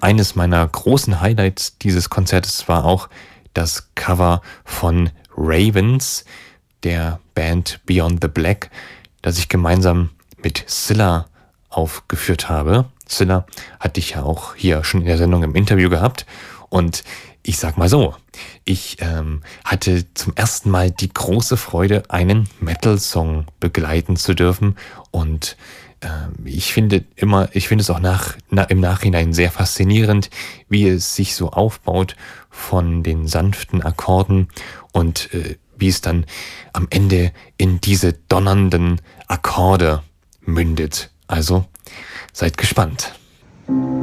eines meiner großen Highlights dieses Konzertes war auch das Cover von Ravens, der Band Beyond the Black, das ich gemeinsam mit Scylla aufgeführt habe. Scylla hatte ich ja auch hier schon in der Sendung im Interview gehabt. Und ich sag mal so, ich hatte zum ersten Mal die große Freude, einen Metal-Song begleiten zu dürfen. Und ich finde es auch im Nachhinein sehr faszinierend, wie es sich so aufbaut von den sanften Akkorden und wie es dann am Ende in diese donnernden Akkorde mündet. Also seid gespannt.